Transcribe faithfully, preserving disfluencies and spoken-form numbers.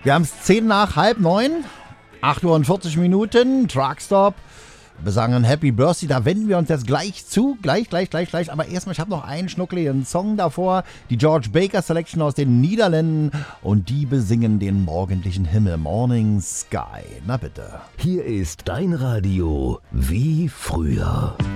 Wir haben es zehn nach halb neun, acht Uhr und vierzig Minuten, Truckstop. Wir sagen Happy Birthday, da wenden wir uns jetzt gleich zu, gleich, gleich, gleich, gleich. Aber erstmal, ich habe noch einen schnuckligen Song davor, die George Baker Selection aus den Niederlanden und die besingen den morgendlichen Himmel, Morning Sky. Na bitte. Hier ist dein Radio wie früher.